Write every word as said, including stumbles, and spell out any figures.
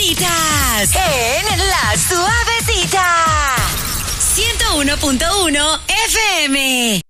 Suavecitas. En La Suavecita. ciento uno punto uno F M.